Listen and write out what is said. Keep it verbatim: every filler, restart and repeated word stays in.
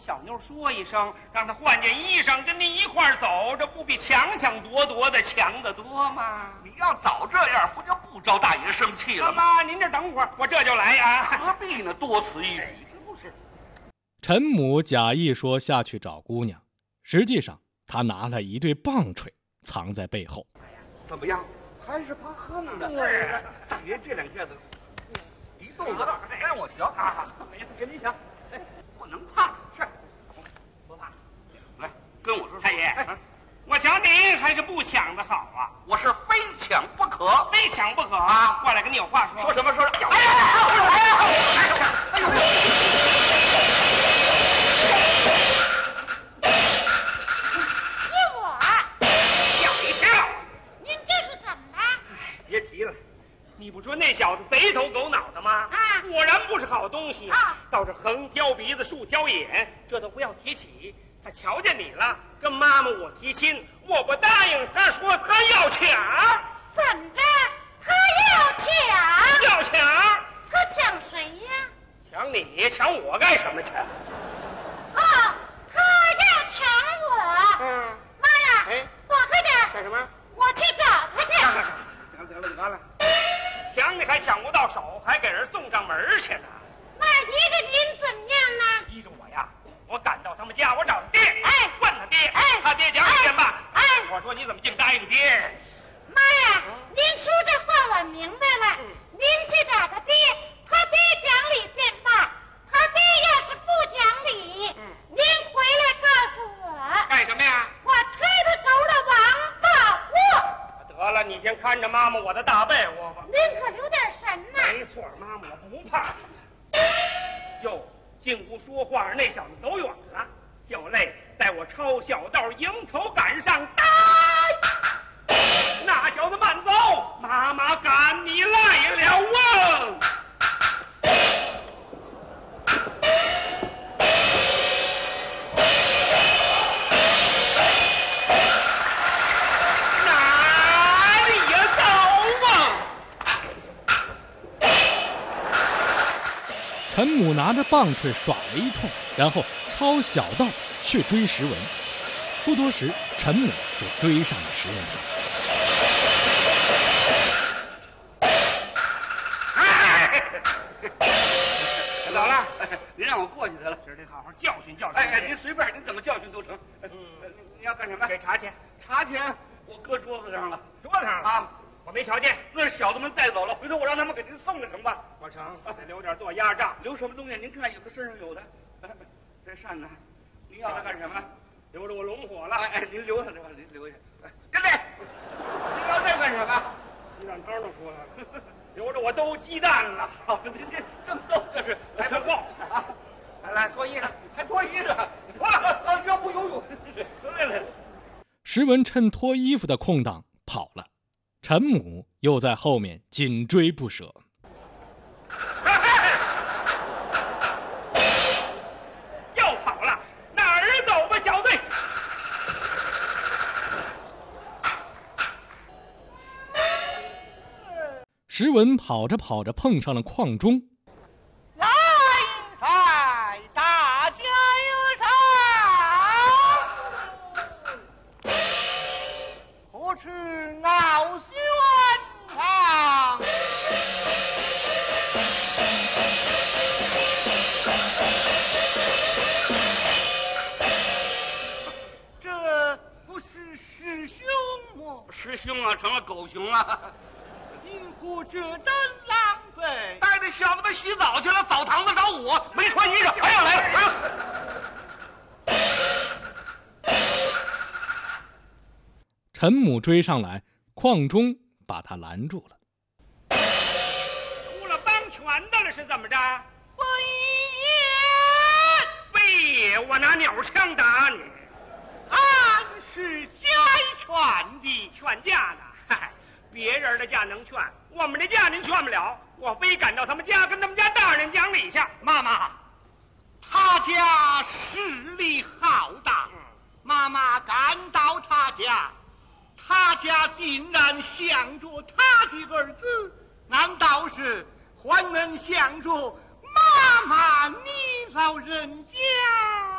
小妞说一声，让她换件衣裳跟您一块儿走，这不比强强夺夺的强得多吗？ 你要早这样，不就不招大爷生气了吗？ 妈，您这等会儿，我这就来啊。 何必呢？多此一举，是不是？ 陈母假意说下去找姑娘，实际上他拿了一对棒槌藏在背后。 怎么样？还是怕横的？ 对， 大爷这两下子一动子让我瞧啊！给你瞧，哎，不能怕，是不怕。来，跟我说， 太爷，我瞧您还是不抢的好啊！ 我是非抢不可， 非抢不可啊！ 过来跟你有话说。 说什么？说什么？ 哎呀！哎呀！ 哎呀！ 是我。 吓一跳！ 您这是怎么了？ 别提了，你不说那小子贼头狗脑的吗？ 啊， 果然不是好东西啊！ 倒是横挑鼻子竖挑眼，这都不要提起。他瞧见你了，跟妈妈我提亲，我不答应，他说他要抢。 怎么着？他要抢？ 要抢？ 他抢谁呀？ 抢你？抢我干什么去？ 哦，他要抢我。 嗯。 妈呀！ 哎， 躲开点！ 干什么？ 我去找他去。 行得了得了，抢你还抢不到手，还给人送上门去呢。 那依着您怎么样呢？ 依着我呀，我赶到他们家，我找他爹， 哎， 问他爹， 哎， 他爹讲理去吧。 哎， 我说你怎么净答应爹？ 妈呀，您说这话我明白了。 嗯、 您去找他爹，他爹讲理便罢，他爹要是不讲理， 嗯， 您回来告诉我。 干什么呀？ 我推他头的王八货。 得了，你先看着妈妈我的大被窝吧。 您可留点神呐。 没错，妈妈我不怕。哟，进屋说话，那小子走远了。小泪带我抄小道，迎头赶上，呆！那小子慢走，妈妈赶你来了啊！哪里呀走啊！ 陈母拿着棒槌耍了一通，然后抄小道去追石文。不多时，陈母就追上了石文堂。 走了， 您让我过去得了， 今儿得好好教训教训。 哎哎，您随便，您怎么教训都成。 嗯， 你要干什么？ 给茶钱。 茶钱我搁桌子上了， 桌子上了啊， 我没瞧见。 那是小子们带走了，回头我让他们给您送了成吧。 我成，得留点做压账。 留什么东西？您看，有的身上有的。这扇呢？您要它干什么？ 留着我龙火了。 哎哎，您留下这吧，您留下。哎，跟来，您要这干什么？ 鸡蛋汤都说了，留着我兜鸡蛋了。 好，您这正逗这是， 来不够啊！ 来来，脱衣裳， 还脱衣裳，啊！要不游泳？来来。 石文趁脱衣服的空档跑了，陈母又在后面紧追不舍。 又跑了，哪儿走吧，小子？ 石文跑着跑着碰上了邝中。 来财，大家有赏，何处傲轩堂？这不是师兄吗？ 师兄啊，成了狗熊了。 因何这等狼狈？ 带着小子们洗澡去了，澡堂子找我，没穿衣裳。哎呀，来了，来了！ 陈母追上来，邝中把他拦住了。 出了帮拳的了是怎么着？ 非也， 非也，我拿鸟枪打你。 俺是家劝的， 劝架呢？嗨，别人的架能劝，我们的架您劝不了。我非赶到他们家，跟他们家大人讲理去。 妈妈，他家势力浩大， 嗯、 妈妈赶到他家，他家竟然想着他的儿子，难道是还能想着妈妈你老人家？